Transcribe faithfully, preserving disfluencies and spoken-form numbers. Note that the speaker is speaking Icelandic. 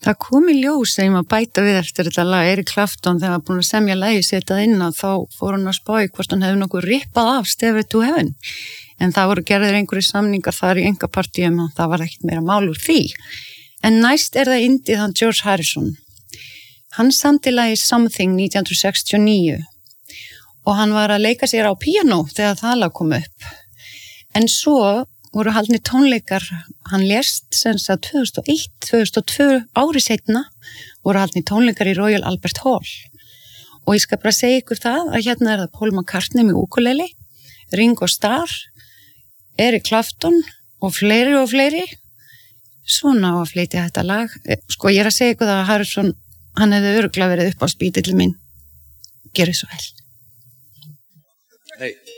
Það kom í ljós sem að bæta við eftir þetta lag, Eric Clapton, þegar hann var búin að semja lagi setjað inn á, þá fór hann að spá í hvort hann hefði nokkuð rippað af Stairway to Heaven. En það voru gerðir einhverju samningar þar í engapartíum og það var ekkert meira mál úr því. En næst er það indið hann George Harrison. Hann samdi lagi Something nítján hundruð sextíu og níu og hann var að leika sér á píanó þegar það lag kom upp. En svo voru haldnir tónleikar, hann lést sem sagt tvö þúsund og eitt tvö þúsund og tvö ári seinna voru haldnir tónleikar í Royal Albert Hall og ég skal bara segja ykkur það að hérna er það Paul McCartney með ukulele, Ringo Starr, Eric Clapton og fleiri og fleiri svona á að flytja þetta lag. Sko ég er að segja ykkur það að Harrison, hann hefði örugglega verið upp á spýtillinn minn. Gerið svo vel. Hey.